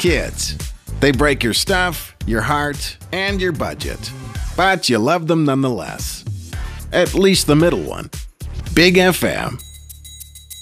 Kids. They break your stuff, your heart, and your budget. But you love them nonetheless. At least the middle one. Big FM.